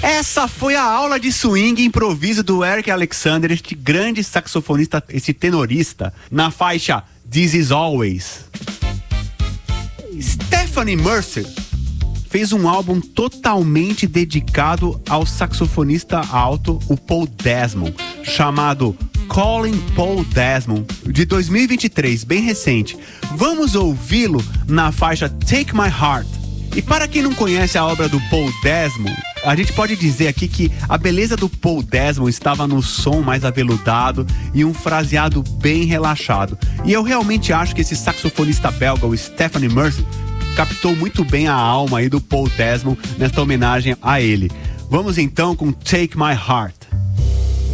Essa foi a aula de swing e improviso do Eric Alexander, este grande saxofonista, esse tenorista, na faixa This Is Always. Stephanie Mercer fez um álbum totalmente dedicado ao saxofonista alto, o Paul Desmond, chamado Calling Paul Desmond, de 2023, bem recente. Vamos ouvi-lo na faixa Take My Heart. E para quem não conhece a obra do Paul Desmond, a gente pode dizer aqui que a beleza do Paul Desmond estava no som mais aveludado e um fraseado bem relaxado. E eu realmente acho que esse saxofonista belga, o Stephanie Mercer, captou muito bem a alma aí do Paul Desmond nesta homenagem a ele. Vamos então com Take My Heart.